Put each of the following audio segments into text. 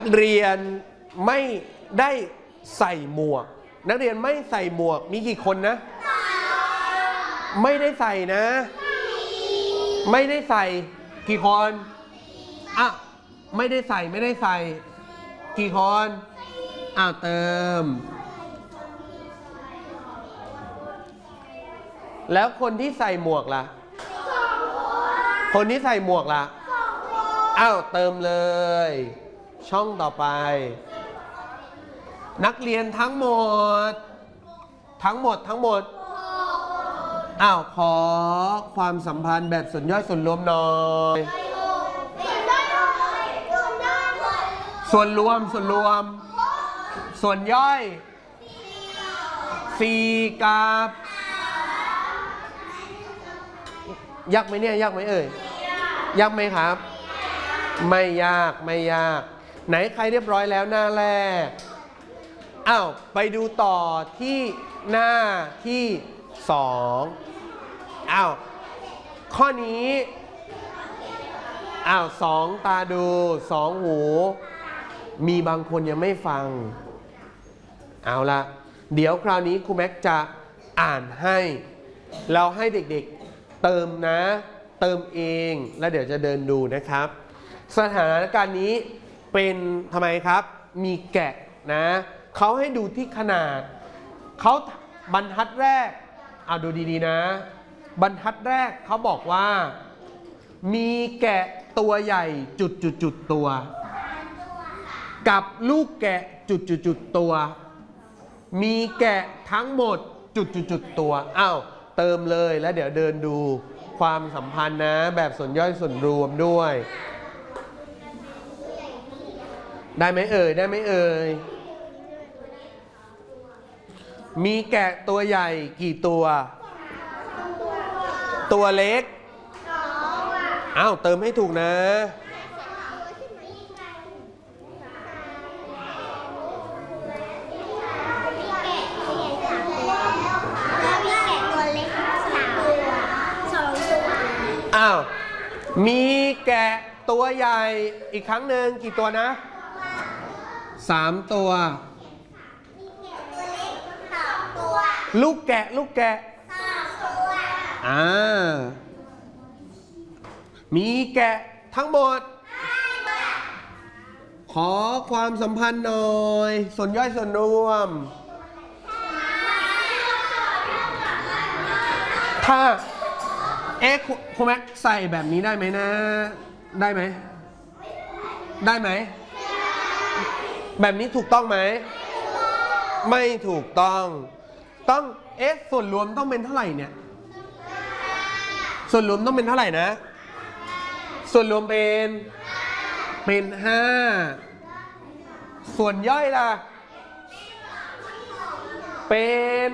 เรียนไม่ได้ใส่หมวกนักเรียนไม่ใส่หมวกมีกี่คนนะไม่ได้ใส่นะไม่ได้ใส่กี่คนอ่ะไม่ได้ใส่กี่คนเติมแล้วคนที่ใส่หมวกล่ะคนที่ใส่หมวกล่ะเติมเลยช่องต่อไปนักเรียนทั้งหมดขอความสัมพันธ์แบบส่วนย่อยส่วนรวมหน่อยส่วนรวมส่วนย่อย4กับยากไหมเนี่ยยากไหมเอ่ยยากไหมครับไม่ยากไหนใครเรียบร้อยแล้วหน้าแรกไปดูต่อที่หน้าที่2ข้อนี้2ตาดู2หูมีบางคนยังไม่ฟังเอาละเดี๋ยวคราวนี้ครูแม็กจะอ่านให้เราให้เด็กๆเติมเองแล้วเดี๋ยวจะเดินดูนะครับสถานการณ์นี้เป็นทำไมครับมีแกะนะเขาให้ดูที่ขนาดเขาบรรทัดแรกดูดีๆนะบรรทัดแรกเขาบอกว่ามีแกะตัวใหญ่จุดตัวกับลูกแกะจุดตัวมีแกะทั้งหมดจุดตัวเติมเลยแล้วเดี๋ยวเดินดูความสัมพันธ์นะแบบส่วนย่อยส่วนรวมด้วยได้ไหมเอ่ยมีแกะตัวใหญ่กี่ตัวตัวเล็กเติมให้ถูกนะมีแกะตัวใหญ่อีกครั้งหนึ่งกี่ตัวนะ3ตัวลูกแกะมีแกะทั้งหมดขอความสัมพันธ์หน่อยส่วนย่อยส่วนรวมถ้าครูแม็กใส่แบบนี้ได้ไหมนะได้ไหมแบบนี้ถูกต้องไหมไม่ถูกต้องส่วนรวมต้องเป็นเท่าไหร่เนี่ยส่วนรวมต้องเป็นเท่าไหร่นะส่วนรวมเป็น5ส่วนย่อยล่ะเป็น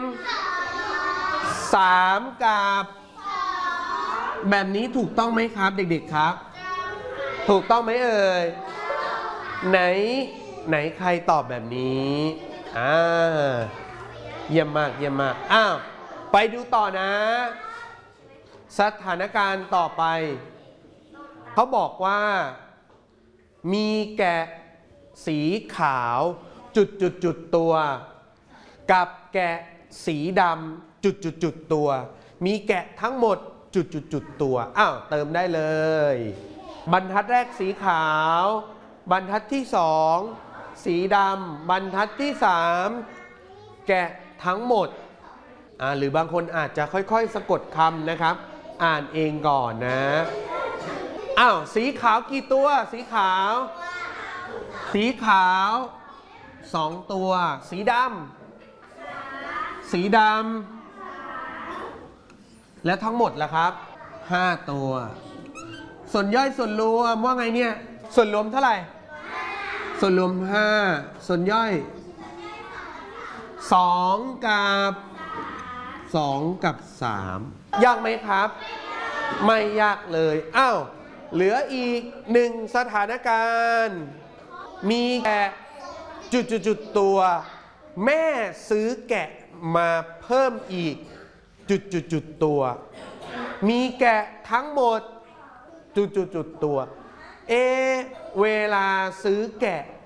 3กับแบบนี้ถูกต้องไหมครับเด็กๆครับถูกต้องไหมเอ่ยไหนใครตอบแบบนี้เยี่ยมมากไปดูต่อนะสถานการณ์ต่อไปเขาบอกว่ามีแกะสีขาวจุดตัวกับแกะสีดำจุดตัวมีแกะทั้งหมดจุดตัวเติมได้เลยบรรทัดแรกสีขาวบรรทัดที่2สีดำบรรทัดที่3แกะทั้งหมดหรือบางคนอาจจะค่อยๆสะกดคำนะครับอ่านเองก่อนนะสีขาวกี่ตัวสีขาว2ตัวสีดำและทั้งหมดล่ะครับ5ตัวส่วนย่อยส่วนรวมว่าไงเนี่ยส่วนรวมเท่าไหร่ส่วนรวม5ส่วนย่อย2กับ3ยากไหมครับไม่ยากเลยเหลืออีก1สถานการณ์มีแกะจุดตัวแม่ซื้อแกะมาเพิ่มอีกจุดตัวมีแกะทั้งหมดจุดตัวเวลาซื้อแกะ